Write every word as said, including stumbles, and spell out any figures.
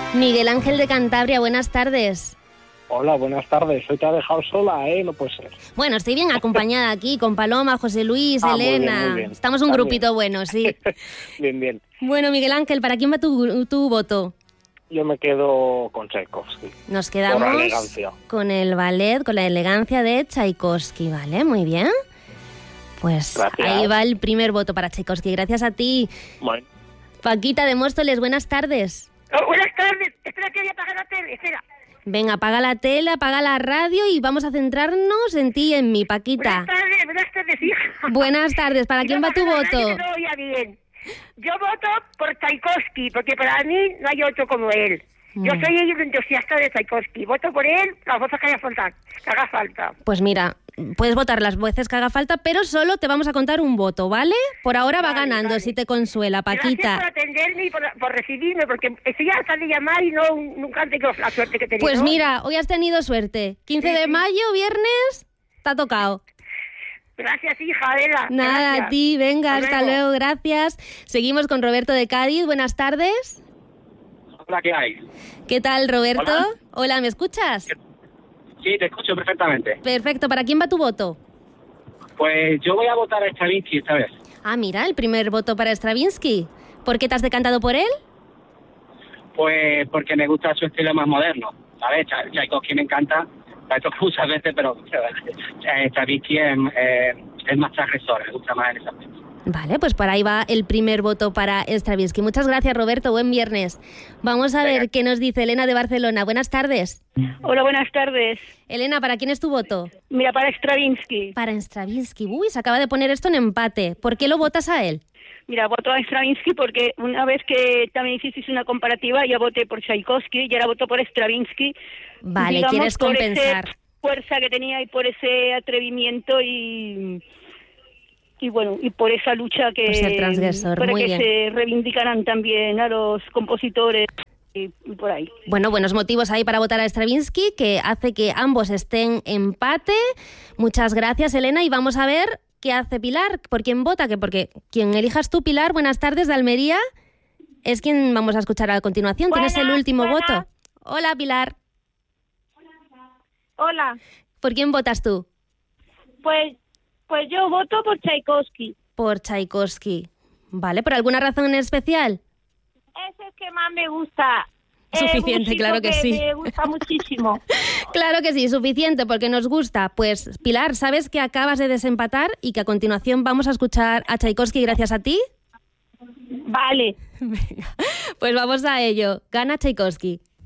Miguel Ángel de Cantabria, buenas tardes. Hola, buenas tardes. Hoy te ha dejado sola, ¿eh? No puede ser. Bueno, estoy bien acompañada aquí con Paloma, José Luis, ah, Elena. Muy bien, muy bien. Estamos un También. grupito bueno, sí. Bien, bien. Bueno, Miguel Ángel, ¿para quién va tu, tu voto? Yo me quedo con Tchaikovsky. Nos quedamos por elegancia. Con el ballet, con la elegancia de Tchaikovsky, ¿vale? Muy bien. Pues Gracias. ahí va el primer voto para Tchaikovsky. Gracias a ti. Bueno. Paquita de Móstoles, buenas tardes. Oh, buenas tardes. Espera que voy a apagar la tele. Espera. Venga, apaga la tele, apaga la radio y vamos a centrarnos en ti y en mí, Paquita. Buenas tardes, buenas tardes, hija. Buenas tardes. ¿Para quién va tu voto? No oía bien. Yo voto por Tchaikovsky, porque para mí no hay otro como él. Yo soy el entusiasta de Tchaikovsky. Voto por él las veces que haga falta. Que haga falta. Pues mira, puedes votar las veces que haga falta, pero solo te vamos a contar un voto, ¿vale? Por ahora va Vale, ganando, vale. si te consuela, Paquita. Gracias por atenderme y por, por recibirme, porque estoy hasta de llamar y no nunca han tenido la suerte que tenía. Pues ¿no? mira, hoy has tenido suerte. quince Sí, de sí. mayo, viernes, te ha tocado. Gracias, hija, Adela. Nada, Gracias. a ti, venga, Hasta hasta luego. luego, gracias. Seguimos con Roberto de Cádiz, buenas tardes. Hola, ¿qué hay? ¿Qué tal, Roberto? Hola. Hola, ¿me escuchas? Sí, te escucho perfectamente. Perfecto, ¿para quién va tu voto? Pues yo voy a votar a Stravinsky esta vez. Ah, mira, el primer voto para Stravinsky. ¿Por qué te has decantado por él? Pues porque me gusta su estilo más moderno. ¿Sabes? Ch- Tchaikovsky me encanta, lo he hecho muchas veces, pero eh, Stravinsky es, eh, es más transgresor, me gusta más en ese aspecto. Vale, pues por ahí va el primer voto para Stravinsky. Muchas gracias, Roberto. Buen viernes. Vamos a ver qué nos dice Elena de Barcelona. Buenas tardes. Hola, buenas tardes. Elena, ¿para quién es tu voto? Mira, para Stravinsky. Para Stravinsky. Uy, se acaba de poner esto en empate. ¿Por qué lo votas a él? Mira, voto a Stravinsky porque una vez que también hicisteis una comparativa, ya voté por Tchaikovsky y ahora voto por Stravinsky. Vale, Digamos, quieres por compensar. esa fuerza que tenía y por ese atrevimiento y... Y bueno, y por esa lucha que... Por ser transgresor, para muy que bien. se reivindicaran también a los compositores y, y por ahí. Bueno, buenos motivos ahí para votar a Stravinsky, que hace que ambos estén empate. Muchas gracias, Elena, y vamos a ver qué hace Pilar, por quién vota, que porque quien elijas tú, Pilar, buenas tardes, de Almería, es quien vamos a escuchar a continuación. Buenas, Tienes el último buenas. voto. Hola, Pilar. Hola, ¿Por quién votas tú? pues pues yo voto por Tchaikovsky. Por Tchaikovsky. Vale, ¿por alguna razón en especial? Es el que más me gusta. Es Suficiente, músico claro que sí. Me gusta muchísimo. Claro que sí, suficiente, porque nos gusta. Pues, Pilar, ¿sabes que acabas de desempatar y que a continuación vamos a escuchar a Tchaikovsky gracias a ti? Vale. Pues vamos a ello. Gana Tchaikovsky.